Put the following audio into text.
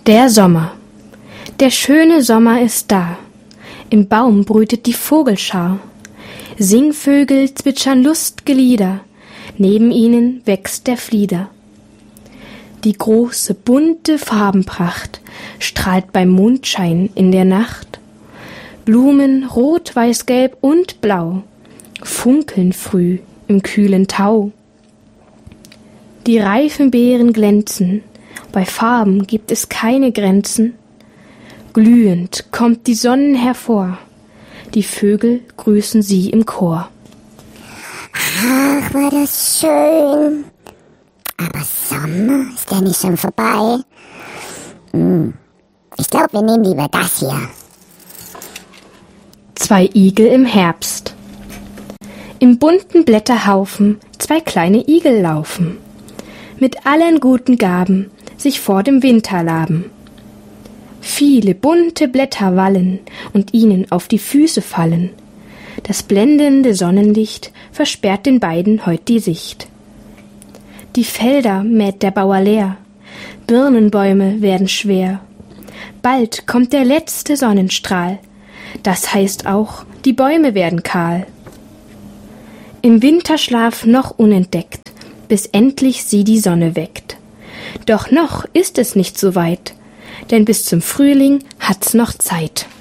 Der Sommer. Der schöne Sommer ist da. Im Baum brütet die Vogelschar. Singvögel zwitschern lust'ge Lieder. Neben ihnen wächst der Flieder. Die große, bunte Farbenpracht strahlt beim Mondschein in der Nacht. Blumen rot, weiß, gelb und blau funkeln früh im kühlen Tau. Die reifen Beeren glänzen, bei Farben gibt es keine Grenzen. Glühend kommt die Sonne hervor, die Vögel grüßen sie im Chor. Ach, war das schön. Aber Sommer, ist der nicht schon vorbei? Ich glaube, wir nehmen lieber das hier. 2 Igel im Herbst. Im bunten Blätterhaufen 2 kleine Igel laufen, mit allen guten Gaben sich vor dem Winter laben. Viele bunte Blätter wallen und ihnen auf die Füße fallen. Das blendende Sonnenlicht versperrt den beiden heut die Sicht. Die Felder mäht der Bauer leer, Birnenbäume werden schwer. Bald kommt der letzte Sonnenstrahl, das heißt auch, die Bäume werden kahl. Im Winterschlaf noch unentdeckt, bis endlich sie die Sonne weckt. Doch noch ist es nicht so weit, denn bis zum Frühling hat's noch Zeit.